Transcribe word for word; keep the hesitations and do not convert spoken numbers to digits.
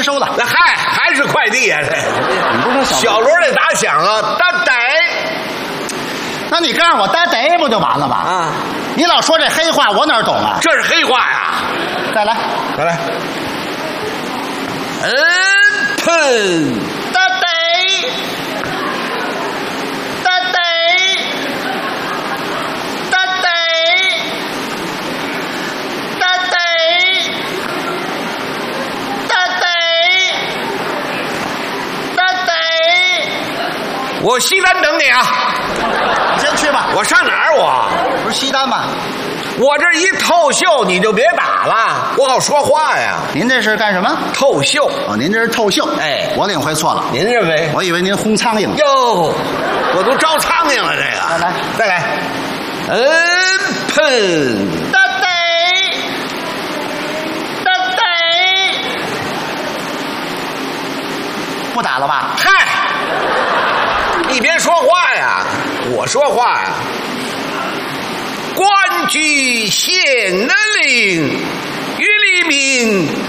接收了。 那嗨，还是快递呀、啊？这你不是说小锣得打响啊，哒得。 那你告诉我哒得不就完了吗？ 啊， 你老说这黑话，我哪懂啊？ 这是黑话呀！ 再来， 再来。嗯喷， 哒得，哒得，哒得，哒得，哒得，哒得。 我西单等你啊！ 你先去吧。 我上哪儿？我不是西单吗？ 我这一透秀你就别打了，我好说话呀。 您这是干什么？ 透秀哦，您这是透秀。 哎， 我领会错了。 您认为？ 我以为您轰苍蝇呢。 哟，我都招苍蝇了。这个， 再来， 再来。嗯喷， 哒得，哒得，不打了吧？ 嗨，你别说话呀，我说话呀。官居县令，于黎民